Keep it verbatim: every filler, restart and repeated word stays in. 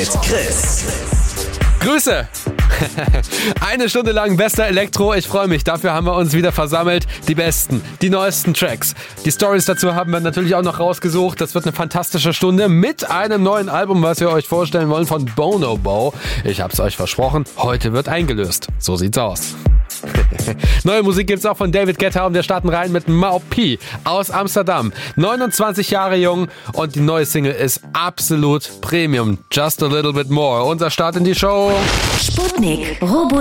mit Chris. Grüße! Eine Stunde lang bester Elektro. Ich freue mich. Dafür haben wir uns wieder versammelt. Die besten, die neuesten Tracks. Die Stories dazu haben wir natürlich auch noch rausgesucht. Das wird eine fantastische Stunde mit einem neuen Album, was wir euch vorstellen wollen von Bonobo. Ich hab's euch versprochen. Heute wird eingelöst. So sieht's aus. Neue Musik gibt's auch von David Guetta und wir starten rein mit Mau P aus Amsterdam. neunundzwanzig Jahre jung und die neue Single ist absolut Premium. Just a little bit more. Unser Start in die Show. Sputnik Robo